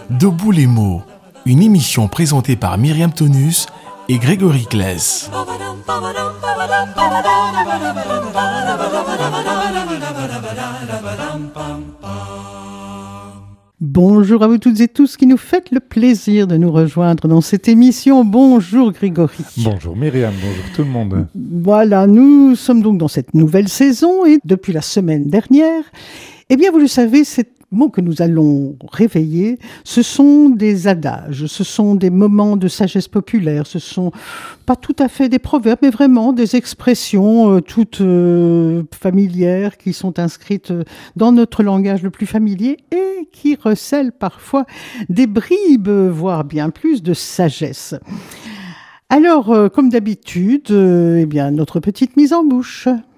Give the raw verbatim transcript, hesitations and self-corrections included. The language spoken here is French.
Debout les mots, une émission présentée par Myriam Tonus et Grégory Claes. Bonjour à vous toutes et tous qui nous faites le plaisir de nous rejoindre dans cette émission. Bonjour Grégory. Bonjour Myriam, bonjour tout le monde. Voilà, nous sommes donc dans cette nouvelle saison et depuis la semaine dernière, eh bien vous le savez, ces mots que nous allons réveiller, ce sont des adages, ce sont des moments de sagesse populaire, ce sont pas tout à fait des proverbes, mais vraiment des expressions euh, toutes euh, familières qui sont inscrites dans notre langage le plus familier et qui recèlent parfois des bribes, voire bien plus de sagesse. Alors, euh, comme d'habitude, euh, eh bien, notre petite mise en bouche.